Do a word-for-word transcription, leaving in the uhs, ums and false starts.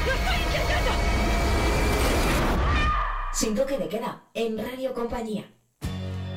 ¡Lo estoy intentando! Sin toque de queda, en Radio Compañía.